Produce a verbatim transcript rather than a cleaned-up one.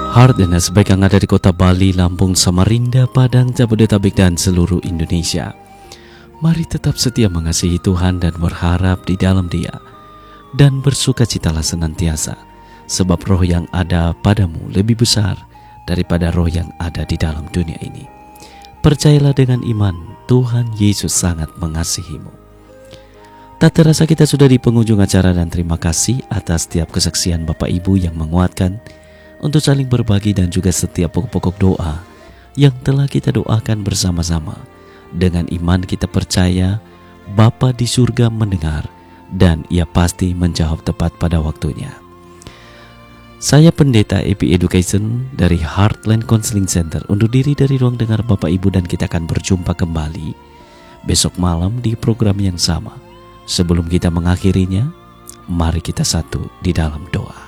Hardness baik yang ada di kota Bali, Lampung, Samarinda, Padang, Jabodetabek dan seluruh Indonesia. Mari tetap setia mengasihi Tuhan dan berharap di dalam Dia, dan bersukacitalah senantiasa, sebab roh yang ada padamu lebih besar daripada roh yang ada di dalam dunia ini. Percayalah dengan iman, Tuhan Yesus sangat mengasihimu. Tak terasa kita sudah di penghujung acara, dan terima kasih atas setiap kesaksian Bapak Ibu yang menguatkan untuk saling berbagi, dan juga setiap pokok-pokok doa yang telah kita doakan bersama-sama. Dengan iman kita percaya Bapa di surga mendengar, dan Ia pasti menjawab tepat pada waktunya. Saya Pendeta E P Education dari Heartland Counseling Center undur diri dari ruang dengar Bapak Ibu, dan kita akan berjumpa kembali besok malam di program yang sama. Sebelum kita mengakhirinya, mari kita satu di dalam doa.